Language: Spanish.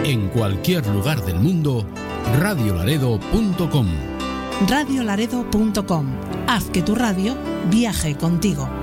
En cualquier lugar del mundo, radiolaredo.com. Radiolaredo.com. Haz que tu radio viaje contigo.